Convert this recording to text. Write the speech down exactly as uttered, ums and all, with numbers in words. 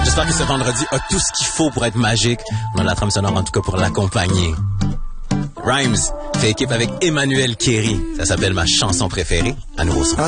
J'espère que ce vendredi a tout ce qu'il faut pour être magique. On a la trame sonore en tout cas pour l'accompagner. Rhymes fait équipe avec Emmanuel Kéry. Ça s'appelle ma chanson préférée. À nouveau son.